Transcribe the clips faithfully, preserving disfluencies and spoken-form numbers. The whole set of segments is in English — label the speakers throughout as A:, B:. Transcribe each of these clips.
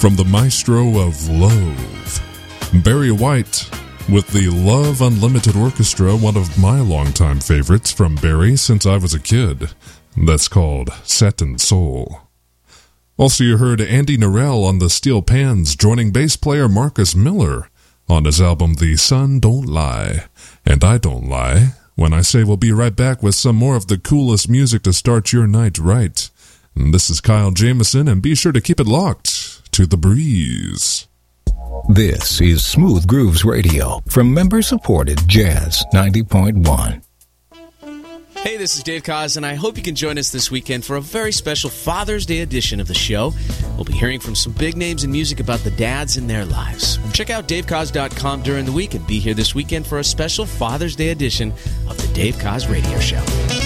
A: From the maestro of Love, Barry White, with the Love Unlimited Orchestra, one of my longtime favorites from Barry since I was a kid. That's called Satin Soul. Also, you heard Andy Narell on the steel pans, joining bass player Marcus Miller on his album The Sun Don't Lie. And I don't lie when I say we'll be right back with some more of the coolest music to start your night right. And this is Kyle Jameson, and be sure to keep it locked to the breeze.
B: This is Smooth Grooves Radio from member-supported Jazz ninety point one.
C: Hey, this is Dave Koz, and I hope you can join us this weekend for a very special Father's Day edition of the show. We'll be hearing from some big names in music about the dads in their lives. Check out dave koz dot com during the week and be here this weekend for a special Father's Day edition of the Dave Koz Radio Show.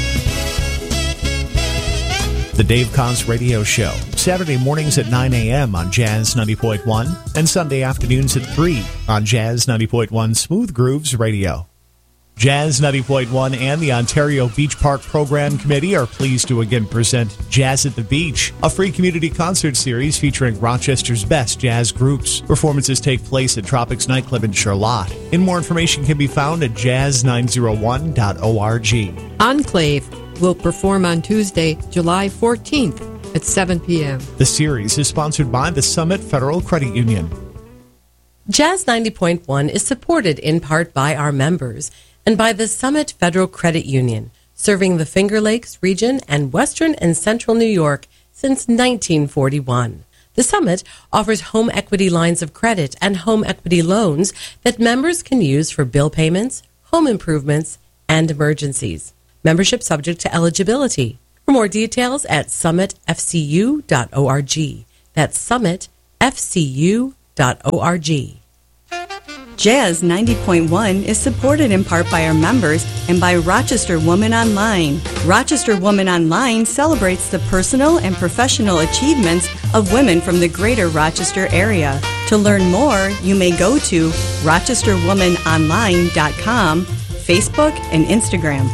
D: The Dave Koz Radio Show, Saturday mornings at nine a.m. on Jazz ninety point one and Sunday afternoons at three on Jazz ninety point one Smooth Grooves Radio. Jazz ninety point one and the Ontario Beach Park Program Committee are pleased to again present Jazz at the Beach, a free community concert series featuring Rochester's best jazz groups. Performances take place at Tropics Nightclub in Charlotte. And more information can be found at jazz nine oh one dot org.
E: Enclave will perform on Tuesday, July fourteenth at seven p.m.
D: The series is sponsored by the Summit Federal Credit Union.
F: Jazz ninety point one is supported in part by our members and by the Summit Federal Credit Union, serving the Finger Lakes region and western and central New York since nineteen forty-one. The Summit offers home equity lines of credit and home equity loans that members can use for bill payments, home improvements, and emergencies. Membership subject to eligibility. For more details at summit f c u dot org. That's summit f c u dot org.
G: Jazz ninety point one is supported in part by our members and by Rochester Woman Online. Rochester Woman Online celebrates the personal and professional achievements of women from the greater Rochester area. To learn more, you may go to rochester woman online dot com, Facebook, and Instagram.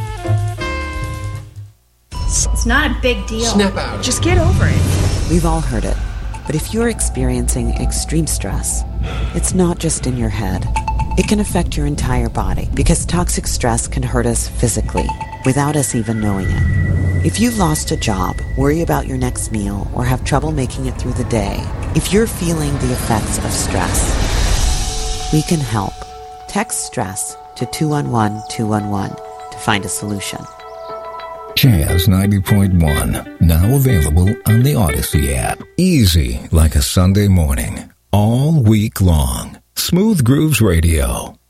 H: It's not a big deal.
I: Snap out.
H: Just get over it.
J: We've all heard it. But if you're experiencing extreme stress, it's not just in your head. It can affect your entire body because toxic stress can hurt us physically without us even knowing it. If you've lost a job, worry about your next meal, or have trouble making it through the day, if you're feeling the effects of stress, we can help. Text STRESS to two one one two one one to find a solution.
B: Jazz ninety point one, now available on the Odyssey app. Easy like a Sunday morning, all week long. Smooth Grooves Radio.